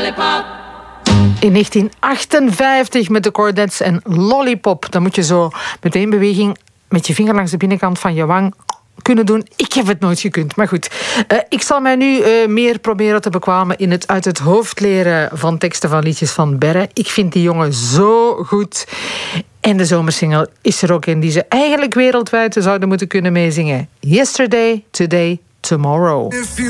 In 1958 met de Chordettes en Lollipop. Dan moet je zo met één beweging met je vinger langs de binnenkant van je wang kunnen doen. Ik heb het nooit gekund, maar goed. Ik zal mij nu meer proberen te bekwamen in het uit het hoofd leren van teksten van liedjes van Berre. Ik vind die jongen zo goed. En de zomersingle is er ook in die ze eigenlijk wereldwijd zouden moeten kunnen meezingen. Yesterday, Today, Tomorrow.